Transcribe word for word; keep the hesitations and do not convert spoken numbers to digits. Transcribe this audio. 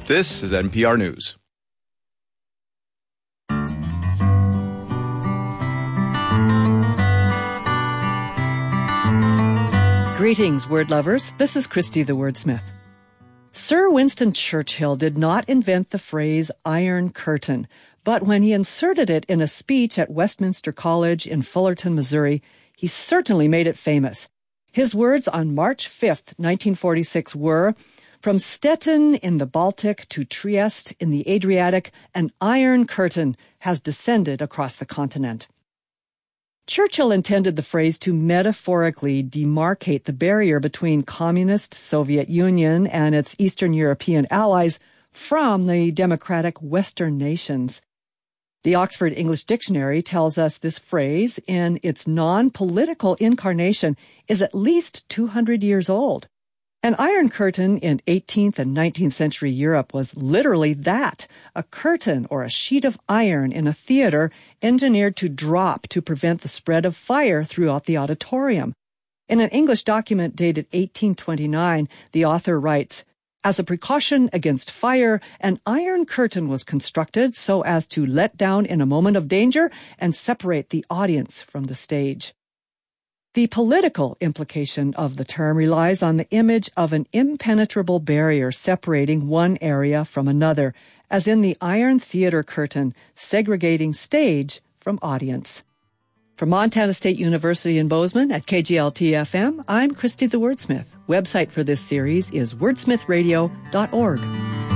This is N P R News. Greetings, word lovers. This is Christy the Wordsmith. Sir Winston Churchill did not invent the phrase Iron Curtain, but when he inserted it in a speech at Westminster College in Fullerton, Missouri, he certainly made it famous. His words on March fifth, nineteen forty-six were, "From Stettin in the Baltic to Trieste in the Adriatic, an iron curtain has descended across the continent." Churchill intended the phrase to metaphorically demarcate the barrier between communist Soviet Union and its Eastern European allies from the democratic Western nations. The Oxford English Dictionary tells us this phrase, in its non-political incarnation, is at least two hundred years old. An iron curtain in eighteenth and nineteenth century Europe was literally that, a curtain or a sheet of iron in a theater engineered to drop to prevent the spread of fire throughout the auditorium. In an English document dated eighteen twenty-nine, the author writes, "As a precaution against fire, an iron curtain was constructed so as to let down in a moment of danger and separate the audience from the stage." The political implication of the term relies on the image of an impenetrable barrier separating one area from another, as in the Iron Theater curtain, segregating stage from audience. From Montana State University in Bozeman at K G L T F M, I'm Christy the Wordsmith. Website for this series is wordsmith radio dot org.